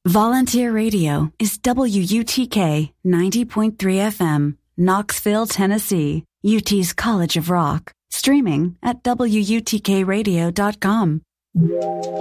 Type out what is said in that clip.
Volunteer Radio is WUTK 90.3 FM, Knoxville, Tennessee, UT's College of Rock. Streaming at WUTKradio.com.